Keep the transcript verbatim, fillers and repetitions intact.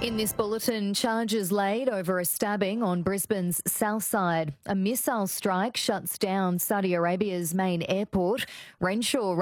In this bulletin, charges laid over a stabbing on Brisbane's south side. A missile strike shuts down Saudi Arabia's main airport. Renshaw